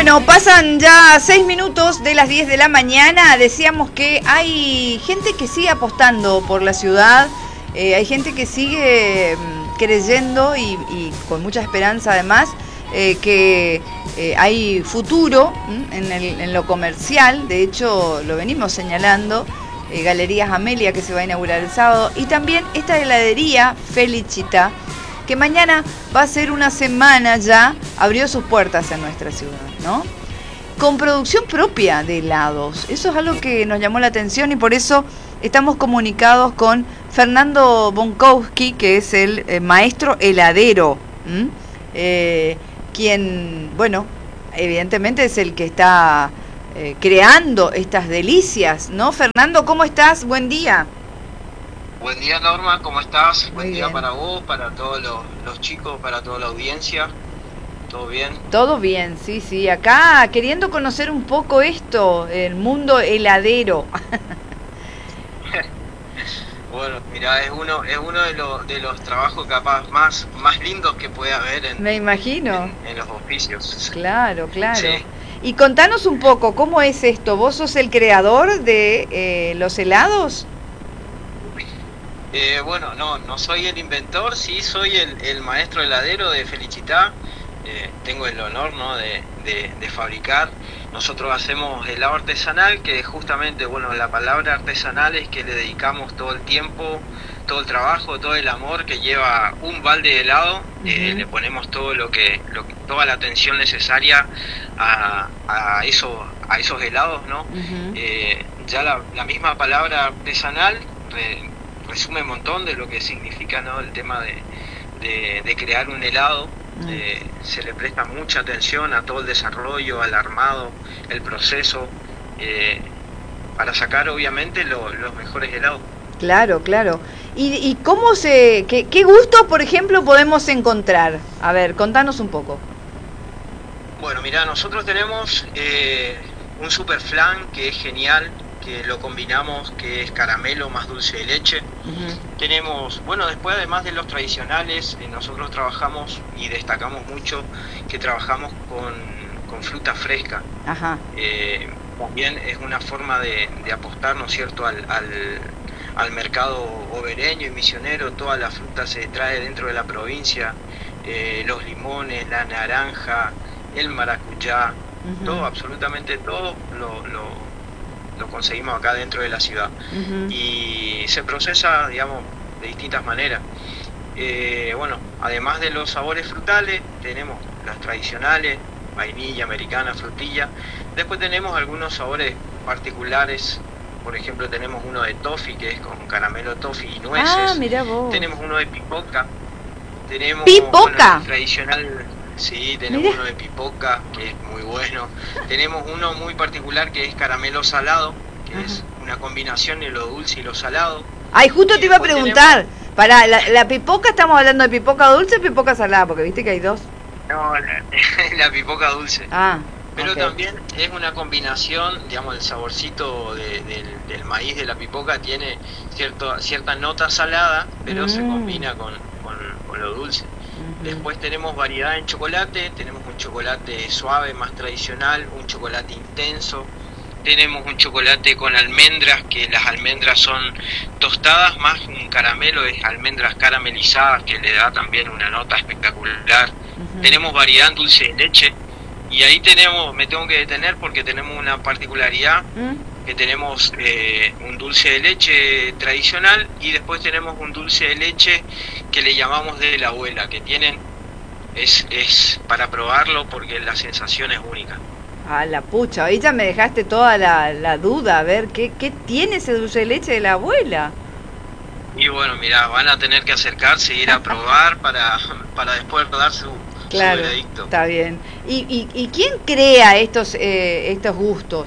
Bueno, pasan ya 6 minutos de las 10 de la mañana. Decíamos que hay gente que sigue apostando por la ciudad, hay gente que sigue creyendo y con mucha esperanza además, que hay futuro en lo comercial. De hecho, lo venimos señalando, Galerías Amelia, que se va a inaugurar el sábado, y también esta heladería Felicita, que mañana va a ser una semana ya, abrió sus puertas en nuestra ciudad, ¿no? Con producción propia de helados. Eso es algo que nos llamó la atención y por eso estamos comunicados con Fernando Bonkowski, que es el maestro heladero, quien, bueno, evidentemente es el que está creando estas delicias, ¿no? Fernando, ¿cómo estás? Buen día. Buen día, Norma, ¿cómo estás? Muy Buen día bien. para vos, para todos los chicos, para toda la audiencia. ¿Todo bien? Todo bien, sí, sí. Acá queriendo conocer un poco esto, el mundo heladero. Bueno, mira, es uno de los trabajos capaz más lindos que puede haber Me imagino. en los oficios. Claro, claro. Sí. Y contanos un poco, ¿cómo es esto? ¿Vos sos el creador de los helados? Bueno, no soy el inventor, sí soy el maestro heladero de Felicità. Tengo el honor, ¿no?, de fabricar. Nosotros hacemos helado artesanal, que justamente, bueno, la palabra artesanal es que le dedicamos todo el tiempo, todo el trabajo, todo el amor que lleva un balde de helado. Le ponemos todo toda la atención necesaria a esos helados, ¿no? Ya la misma palabra artesanal resume un montón de lo que significa, ¿no?, el tema de crear un helado. Se le presta mucha atención a todo el desarrollo, al armado, el proceso, para sacar obviamente los mejores helados. Claro, claro. ¿Y cómo qué gustos, por ejemplo, podemos encontrar? A ver, contanos un poco. Bueno, mira, nosotros tenemos un super flan que es genial, que lo combinamos, que es caramelo más dulce de leche. Tenemos, bueno, después además de los tradicionales, nosotros trabajamos y destacamos mucho que trabajamos con fruta fresca. Ajá. También es una forma de apostar, ¿no es cierto?, al mercado obereño y misionero. Toda la fruta se trae dentro de la provincia, los limones, la naranja, el maracuyá, todo, absolutamente todo lo conseguimos acá dentro de la ciudad. Y se procesa, digamos, de distintas maneras. Bueno, además de los sabores frutales, tenemos las tradicionales, vainilla, americana, frutilla. Después tenemos algunos sabores particulares. Por ejemplo, tenemos uno de toffee, que es con caramelo toffee y nueces. Ah, mirá vos. Tenemos uno de pipoca. Tenemos, ¿Pipoca? bueno, el tradicional. Sí, tenemos uno de pipoca, que es muy bueno. Tenemos uno muy particular que es caramelo salado, que es una combinación de lo dulce y lo salado. Ay, justo te iba a preguntar. Para la pipoca, ¿estamos hablando de pipoca dulce o pipoca salada? Porque viste que hay dos. No, la pipoca dulce. Ah, pero okay. También es una combinación, digamos, el saborcito del maíz de la pipoca tiene cierta nota salada, pero se combina con lo dulce. Después tenemos variedad en chocolate, tenemos un chocolate suave, más tradicional, un chocolate intenso, tenemos un chocolate con almendras, que las almendras son tostadas, más un caramelo, es almendras caramelizadas, que le da también una nota espectacular. Tenemos variedad en dulce de leche, y ahí me tengo que detener porque tenemos una particularidad, que tenemos un dulce de leche tradicional y después tenemos un dulce de leche que le llamamos de la abuela, que es para probarlo porque la sensación es única. Ah, la pucha, ahí ya me dejaste toda la duda, a ver, ¿qué tiene ese dulce de leche de la abuela? Y bueno, mirá, van a tener que acercarse, ir a probar para después dar su veredicto. Está bien. ¿Y quién crea estos gustos?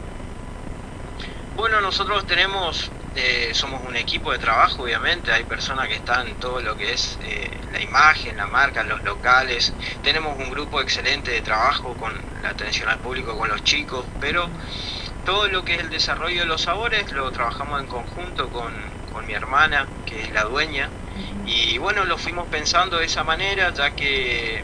Bueno, nosotros somos un equipo de trabajo, obviamente. Hay personas que están en todo lo que es la imagen, la marca, los locales. Tenemos un grupo excelente de trabajo con la atención al público, con los chicos, pero todo lo que es el desarrollo de los sabores lo trabajamos en conjunto con mi hermana, que es la dueña. Y bueno, lo fuimos pensando de esa manera, ya que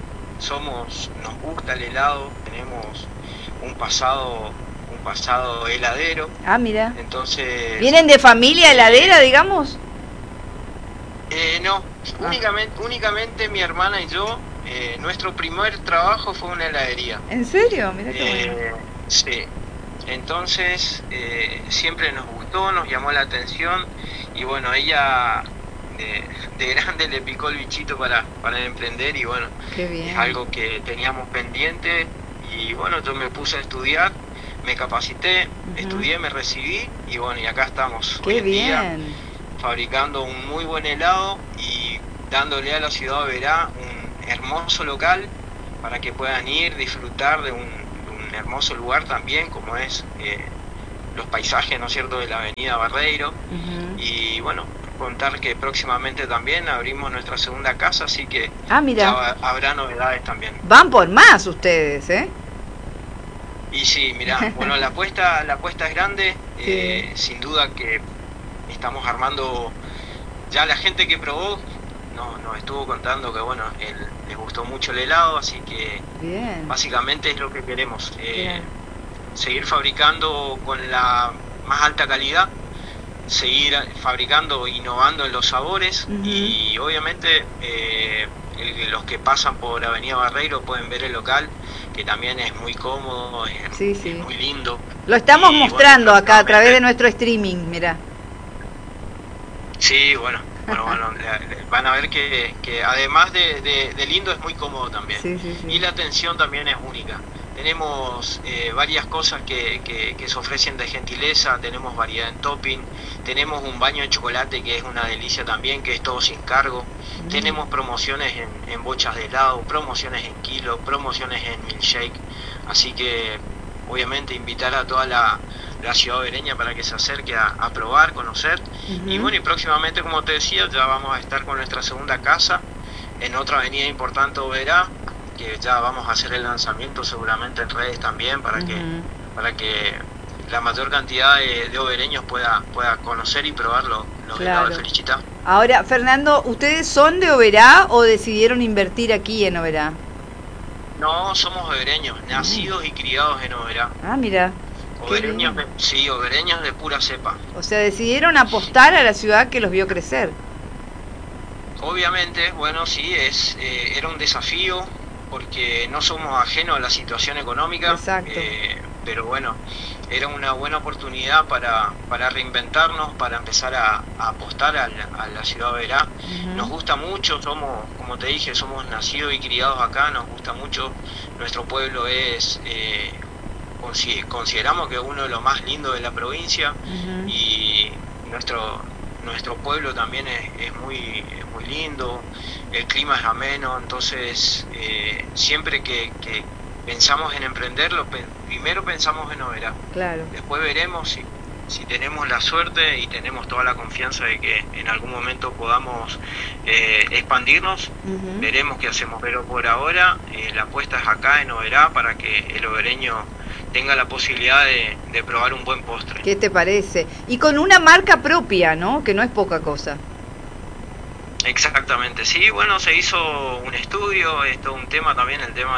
nos gusta el helado, tenemos un pasado heladero. Ah, mira. Entonces, ¿vienen de familia heladera, digamos? No, únicamente mi hermana y yo, nuestro primer trabajo fue una heladería. ¿En serio? Mira qué bueno. Sí, entonces siempre nos gustó, nos llamó la atención y bueno, ella de grande le picó el bichito para emprender y bueno, qué bien. Es algo que teníamos pendiente y bueno, yo me puse a estudiar, me capacité, estudié, me recibí y bueno, y acá estamos. Qué hoy en bien. día, fabricando un muy buen helado y dándole a la ciudad de Oberá un hermoso local para que puedan ir, disfrutar de un hermoso lugar también, como es los paisajes, ¿no es cierto?, de la avenida Barreiro. Y bueno, contar que próximamente también abrimos nuestra segunda casa, así que ya habrá novedades también. Van por más ustedes, ¿eh? Y sí, mirá, bueno, la apuesta es grande, sí. Sin duda que estamos armando, ya la gente que probó nos estuvo contando que bueno, les gustó mucho el helado, así que bien. Básicamente es lo que queremos, seguir fabricando con la más alta calidad, seguir fabricando, innovando en los sabores y obviamente los que pasan por Avenida Barreiro pueden ver el local, que también es muy cómodo, es muy lindo. Lo estamos mostrando acá a través de nuestro streaming, mira. Sí, bueno, van a ver que además de lindo es muy cómodo también. Y la atención también es única. Tenemos varias cosas que se ofrecen de gentileza, tenemos variedad en topping, tenemos un baño de chocolate que es una delicia también, que es todo sin cargo. Tenemos promociones en bochas de helado, promociones en kilo, promociones en milkshake, así que obviamente invitar a toda la ciudad obereña para que se acerque a probar, conocer. Y bueno, y próximamente, como te decía, ya vamos a estar con nuestra segunda casa en otra avenida importante de Oberá, que ya vamos a hacer el lanzamiento seguramente en redes también para que la mayor cantidad de obereños pueda conocer y probar los helados de Felicità. Ahora, Fernando, ¿ustedes son de Oberá o decidieron invertir aquí en Oberá? No, somos obereños, nacidos y criados en Oberá. Ah, mira. Obereños, sí, obereños de pura cepa. O sea, decidieron apostar a la ciudad que los vio crecer. Obviamente, bueno, sí, era un desafío porque no somos ajenos a la situación económica. Exacto. Pero bueno, era una buena oportunidad para reinventarnos, para empezar a apostar a la ciudad de Oberá. Nos gusta mucho, somos, como te dije, somos nacidos y criados acá, nos gusta mucho. Nuestro pueblo es, consideramos que es uno de los más lindos de la provincia y nuestro pueblo también es muy lindo, el clima es ameno, entonces siempre que pensamos en emprenderlo, primero pensamos en Oberá. Claro. Después veremos si tenemos la suerte y tenemos toda la confianza de que en algún momento podamos expandirnos, veremos qué hacemos. Pero por ahora la apuesta es acá en Oberá para que el obereño tenga la posibilidad de probar un buen postre. ¿Qué te parece? Y con una marca propia, ¿no? Que no es poca cosa. Exactamente, sí, bueno, se hizo un estudio, es todo un tema también, el tema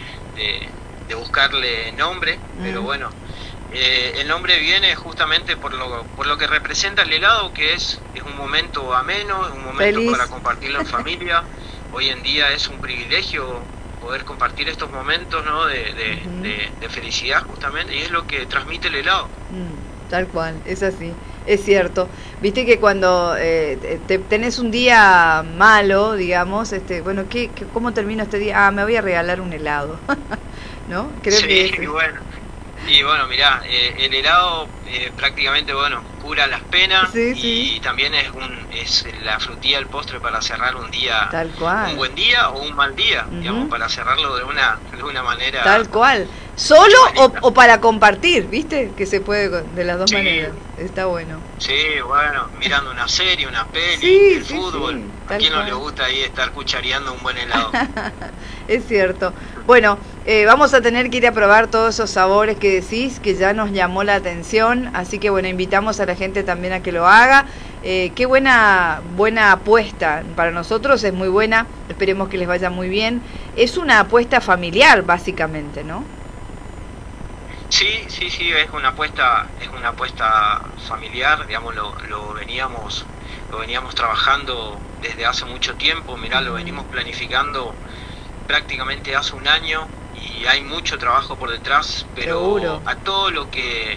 de buscarle nombre, pero bueno, el nombre viene justamente por lo que representa el helado, que es un momento ameno, es un momento feliz para compartirlo en familia. Hoy en día es un privilegio poder compartir estos momentos, ¿no? de felicidad justamente, y es lo que transmite el helado. Tal cual, es así, es cierto. Viste que cuando tenés un día malo, digamos, bueno, ¿cómo termino este día? Ah, me voy a regalar un helado, ¿no? Creo que y bueno, mirá, el helado prácticamente, bueno, cura las penas y también es la frutilla del postre para cerrar un día, tal cual, un buen día o un mal día, digamos, para cerrarlo de una manera. Tal cual. ¿Solo o para compartir? ¿Viste? Que se puede de las dos maneras. Está bueno. Sí, bueno, mirando una serie, una peli, el fútbol. ¿A quién no le gusta ahí estar cuchareando un buen helado? Es cierto. Bueno, vamos a tener que ir a probar todos esos sabores que decís, que ya nos llamó la atención. Así que bueno, invitamos a la gente también a que lo haga. Qué buena apuesta. Para nosotros es muy buena. Esperemos que les vaya muy bien. Es una apuesta familiar, básicamente, ¿no? Sí, es una apuesta familiar, digamos, lo veníamos trabajando desde hace mucho tiempo. Mirá, lo venimos planificando prácticamente hace un año y hay mucho trabajo por detrás, pero seguro. a todo lo que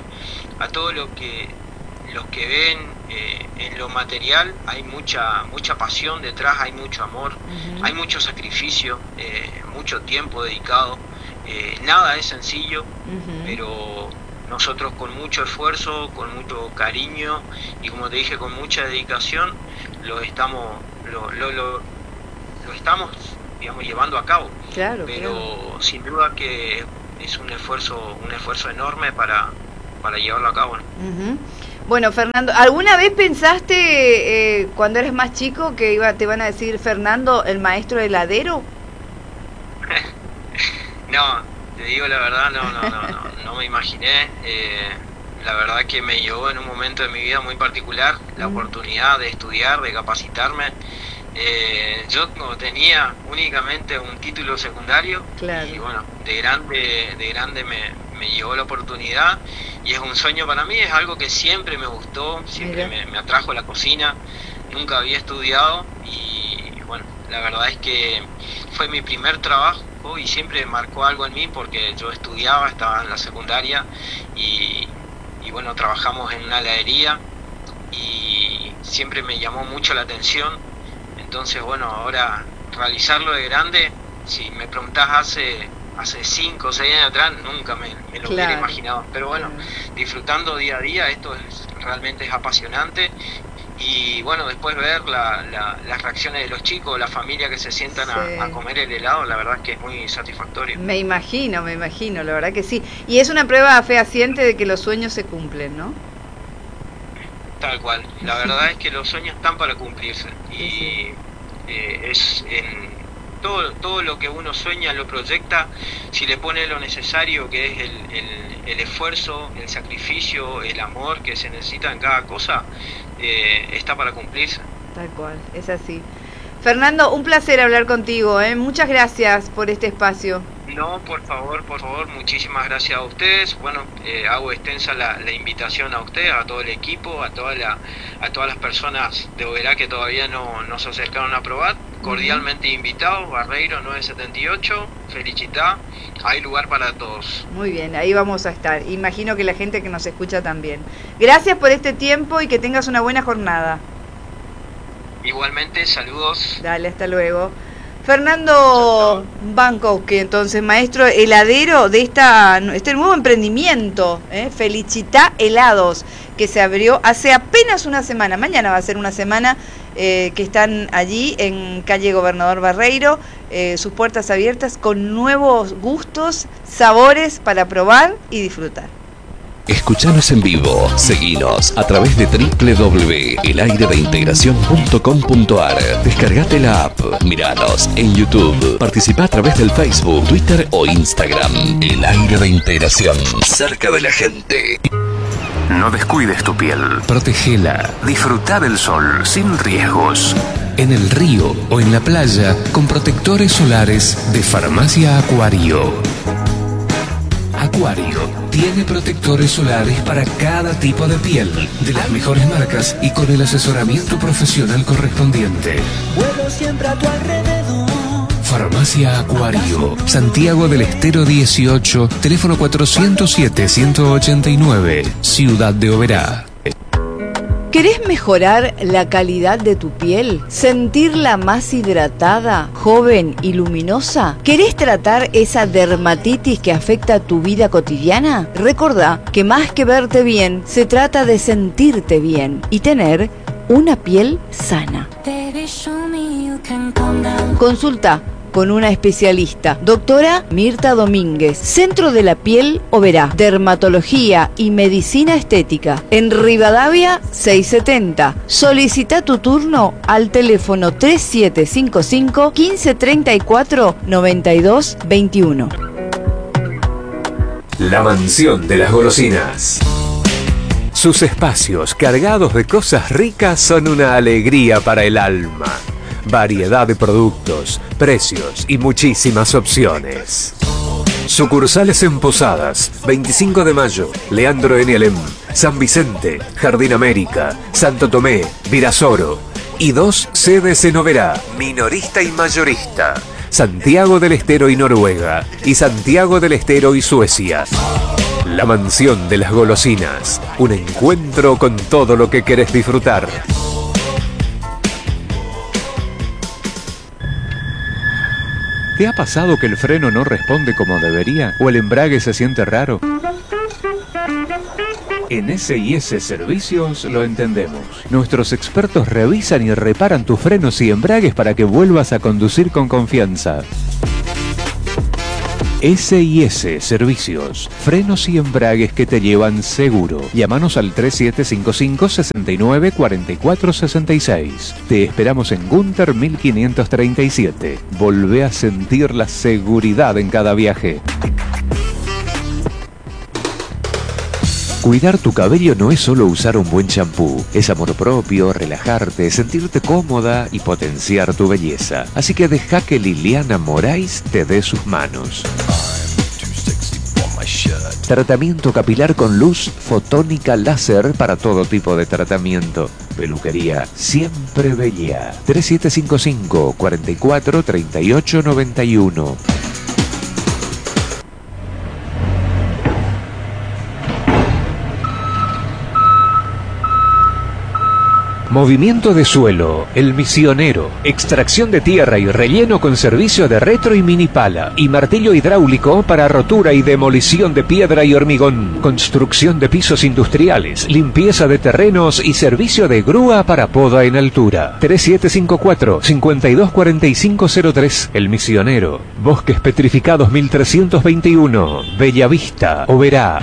los que ven en lo material hay mucha pasión detrás, hay mucho amor, hay mucho sacrificio, mucho tiempo dedicado. Nada es sencillo, pero nosotros con mucho esfuerzo, con mucho cariño y, como te dije, con mucha dedicación lo estamos digamos, llevando a cabo. Claro, pero sin duda que es un esfuerzo enorme para llevarlo a cabo, ¿no? Bueno, Fernando, ¿alguna vez pensaste cuando eras más chico que te van a decir Fernando, el maestro heladero? No, te digo la verdad, no me imaginé. La verdad que me llegó en un momento de mi vida muy particular la oportunidad de estudiar, de capacitarme. Yo no tenía únicamente un título secundario, claro. Y bueno, de grande me llegó la oportunidad y es un sueño para mí, es algo que siempre me gustó, siempre me atrajo la cocina, nunca había estudiado y bueno, la verdad es que fue mi primer trabajo y siempre marcó algo en mí porque yo estudiaba, estaba en la secundaria y bueno, trabajamos en una heladería y siempre me llamó mucho la atención. Entonces, bueno, ahora realizarlo de grande, si me preguntás hace 5 o 6 años atrás, nunca me lo hubiera imaginado. Pero bueno, disfrutando día a día, esto realmente es apasionante. Y bueno, después ver las reacciones de los chicos, la familia que se sientan a comer el helado, la verdad es que es muy satisfactorio. Me imagino, la verdad que sí. Y es una prueba fehaciente de que los sueños se cumplen, ¿no? Tal cual, la verdad es que los sueños están para cumplirse y es en todo lo que uno sueña, lo proyecta, si le pone lo necesario que es el esfuerzo, el sacrificio, el amor que se necesita en cada cosa, está para cumplirse. Tal cual, es así. Fernando, un placer hablar contigo, muchas gracias por este espacio. No, por favor, muchísimas gracias a ustedes. Bueno, hago extensa la invitación a ustedes, a todo el equipo, a todas las personas de Oberá que todavía no se acercaron a probar. Cordialmente invitados, Barreiro 978, Felicitá, hay lugar para todos. Muy bien, ahí vamos a estar. Imagino que la gente que nos escucha también. Gracias por este tiempo y que tengas una buena jornada. Igualmente, saludos. Dale, hasta luego. Fernando Bankowski, entonces maestro heladero de este nuevo emprendimiento, Felicitá Helados, que se abrió hace apenas una semana. Mañana va a ser una semana que están allí en calle Gobernador Barreiro, sus puertas abiertas con nuevos gustos, sabores para probar y disfrutar. Escuchanos en vivo, seguinos a través de www.elayredeintegracion.com.ar. Descargate la app, miranos en YouTube, participá a través del Facebook, Twitter o Instagram. El Aire de Integración, cerca de la gente. No descuides tu piel, protégela, disfruta del sol sin riesgos. En el río o en la playa con protectores solares de Farmacia Acuario. Acuario tiene protectores solares para cada tipo de piel, de las mejores marcas y con el asesoramiento profesional correspondiente. Vuelo siempre a tu alrededor. Farmacia Acuario, Santiago del Estero 18, teléfono 407-189, Ciudad de Oberá. ¿Querés mejorar la calidad de tu piel? ¿Sentirla más hidratada, joven y luminosa? ¿Querés tratar esa dermatitis que afecta tu vida cotidiana? Recordá que más que verte bien, se trata de sentirte bien y tener una piel sana. Consulta con una especialista, doctora Mirta Domínguez, Centro de la Piel Oberá, Dermatología y Medicina Estética, en Rivadavia 670. Solicita tu turno al teléfono 3755 1534 9221. La mansión de las golosinas. Sus espacios cargados de cosas ricas son una alegría para el alma. Variedad de productos, precios y muchísimas opciones. Sucursales en Posadas, 25 de Mayo, Leandro N. Alem, San Vicente, Jardín América, Santo Tomé, Virasoro. Y 2 sedes en Oberá, minorista y mayorista. Santiago del Estero y Noruega, y Santiago del Estero y Suecia. La mansión de las golosinas, un encuentro con todo lo que querés disfrutar. ¿Te ha pasado que el freno no responde como debería o el embrague se siente raro? En S&S Servicios lo entendemos. Nuestros expertos revisan y reparan tus frenos y embragues para que vuelvas a conducir con confianza. S&S Servicios, frenos y embragues que te llevan seguro. Llámanos al 3755-694466. Te esperamos en Gunter 1537. Volvé a sentir la seguridad en cada viaje. Cuidar tu cabello no es solo usar un buen champú, es amor propio, relajarte, sentirte cómoda y potenciar tu belleza. Así que deja que Liliana Moraes te dé sus manos. Tratamiento capilar con luz fotónica láser para todo tipo de tratamiento. Peluquería siempre bella. 3755 44 38 91. Movimiento de suelo, El Misionero, extracción de tierra y relleno con servicio de retro y mini pala, y martillo hidráulico para rotura y demolición de piedra y hormigón, construcción de pisos industriales, limpieza de terrenos y servicio de grúa para poda en altura. 3754-524503, El Misionero, Bosques Petrificados 1321, Bellavista, Oberá.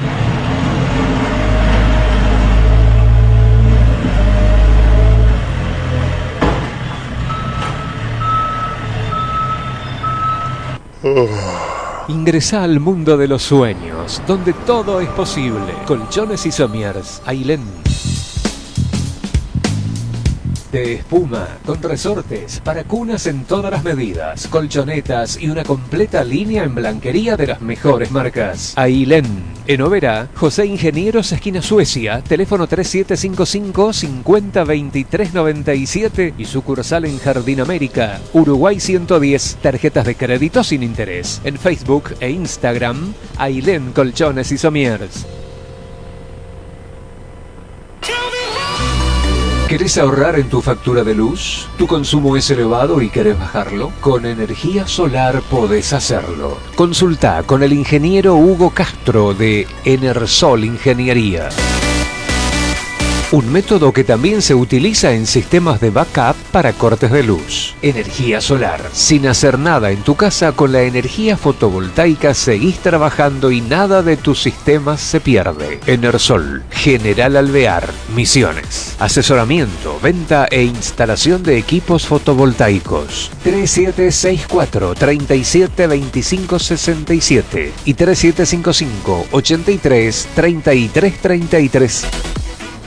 Ingresa al mundo de los sueños, donde todo es posible. Colchones y Somiers, Ailén. De espuma, con resortes, para cunas en todas las medidas, colchonetas y una completa línea en blanquería de las mejores marcas. Ailén. En Oberá, José Ingenieros, esquina Suecia, teléfono 3755-502397 y sucursal en Jardín América, Uruguay 110, tarjetas de crédito sin interés. En Facebook e Instagram, Ailén Colchones y Somiers. ¿Querés ahorrar en tu factura de luz? ¿Tu consumo es elevado y querés bajarlo? Con energía solar podés hacerlo. Consulta con el ingeniero Hugo Castro de Enersol Ingeniería. Un método que también se utiliza en sistemas de backup para cortes de luz. Energía solar. Sin hacer nada en tu casa, con la energía fotovoltaica seguís trabajando y nada de tus sistemas se pierde. Enersol, General Alvear, Misiones. Asesoramiento, venta e instalación de equipos fotovoltaicos. 3764-372567 y 3755-83-3333.